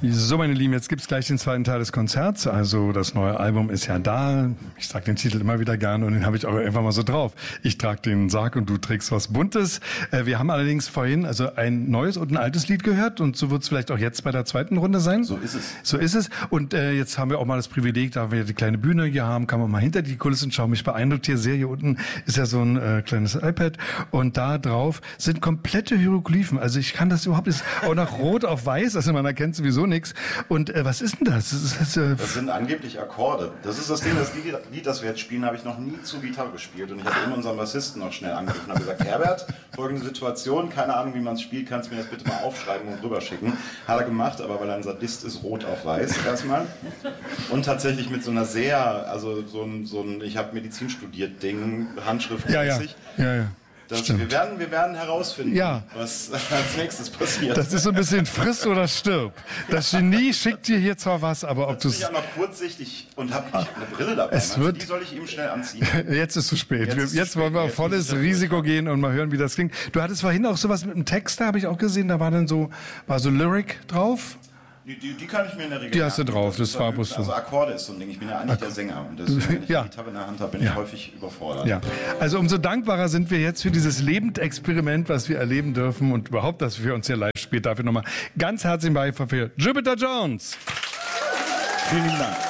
So, meine Lieben, jetzt gibt's gleich den zweiten Teil des Konzerts. Also das neue Album ist ja da. Ich sage den Titel immer wieder gerne und den habe ich auch einfach mal so drauf. Ich trage den Sarg und du trägst was Buntes. Wir haben allerdings vorhin also ein neues und ein altes Lied gehört und so wird's vielleicht auch jetzt bei der zweiten Runde sein. So ist es. So ist es. Und jetzt haben wir auch mal das Privileg, da wir die kleine Bühne hier haben, kann man mal hinter die Kulissen schauen. Mich beeindruckt hier sehr. Hier unten ist ja so ein kleines iPad und da drauf sind komplette Hieroglyphen. Also ich kann das überhaupt nicht. Auch nach Rot auf Weiß, also man erkennt sowieso nichts. Und was ist denn das? Das sind angeblich Akkorde. Das ist das Ding, das Lied, das wir jetzt spielen, habe ich noch nie zu Gitarre gespielt. Und ich habe immer unseren Bassisten noch schnell angerufen und habe gesagt, Herbert, folgende Situation, keine Ahnung, wie man es spielt, kannst du mir das bitte mal aufschreiben und rüberschicken. Hat er gemacht, aber weil er ein Sadist ist, Rot auf Weiß erstmal. Und tatsächlich mit so einer sehr, also so ein ich habe Medizin studiert Ding, handschriftmäßig. Ja. Wir werden herausfinden, was als nächstes passiert. Das ist so ein bisschen friss oder stirb. Das Genie schickt dir hier zwar was, aber ob du es... Ich bin ja noch kurzsichtig und habe eine Brille dabei. Die soll ich ihm schnell anziehen. Jetzt ist es zu spät. Jetzt wollen wir auf volles Risiko gehen und mal hören, wie das klingt. Du hattest vorhin auch sowas mit einem Text, da habe ich auch gesehen, da war so Lyric drauf. Die kann ich mir in der Regel Die hast du drauf, das war bloß so. Also Akkorde ist so ein Ding, ich bin ja eigentlich der Sänger und deswegen, wenn ich die Gitarre in der Hand habe, bin ich häufig überfordert. Ja. Also umso dankbarer sind wir jetzt für dieses Lebendexperiment, was wir erleben dürfen und überhaupt, dass wir uns hier live spielen. Dafür nochmal ganz herzlichen Beifall für Jupiter Jones. Vielen lieben Dank.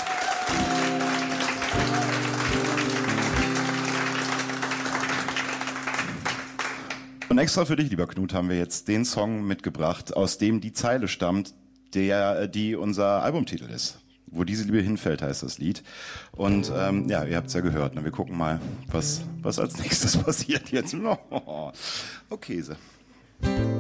Und extra für dich, lieber Knut, haben wir jetzt den Song mitgebracht, aus dem die Zeile stammt, die unser Albumtitel ist. Wo diese Liebe hinfällt, heißt das Lied. Und ihr habt es ja gehört. Wir gucken mal, was als nächstes passiert jetzt. Oh, Käse.